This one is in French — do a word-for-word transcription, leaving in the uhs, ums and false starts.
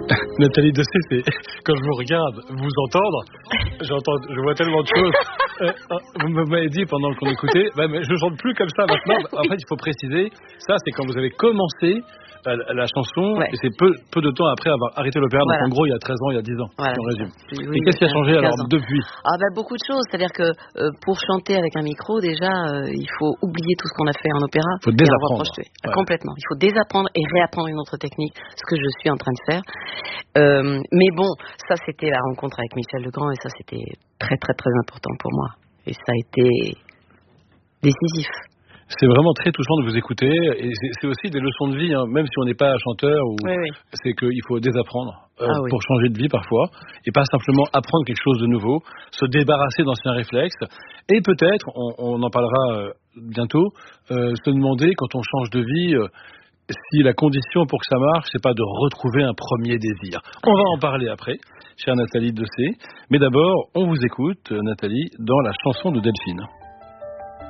Nathalie Dessay, c'est quand je vous regarde, vous entendre, j'entends, je vois tellement de choses. Euh, vous m'avez dit pendant qu'on écoutait, bah, mais je ne chante plus comme ça maintenant. En fait, il faut préciser, ça, c'est quand vous avez commencé la, la chanson, ouais. Et c'est peu, peu de temps après avoir arrêté l'opéra. Voilà. Donc en gros, il y a treize ans, il y a dix ans. Voilà. Si on résume. Oui, et qu'est-ce qui a changé alors ans. Depuis? Ah bah beaucoup de choses. C'est-à-dire que euh, pour chanter avec un micro, déjà, euh, il faut oublier tout ce qu'on a fait en opéra. Il faut désapprendre. Ouais. Complètement. Il faut désapprendre et réapprendre une autre technique, ce que je suis en train de faire. Euh, mais bon, ça c'était la rencontre avec Michel Legrand et ça c'était très très très important pour moi. Et ça a été décisif. C'est vraiment très touchant de vous écouter et c'est, c'est aussi des leçons de vie, hein, même si on n'est pas chanteur, ou oui, oui. C'est qu'il faut désapprendre euh, ah, oui. pour changer de vie parfois et pas simplement apprendre quelque chose de nouveau, se débarrasser d'anciens réflexes et peut-être, on, on en parlera euh, bientôt, euh, se demander quand on change de vie euh, si la condition pour que ça marche, c'est pas de retrouver un premier désir. On va en parler après, chère Nathalie Dessay, mais d'abord, on vous écoute, Nathalie, dans la chanson de Delphine.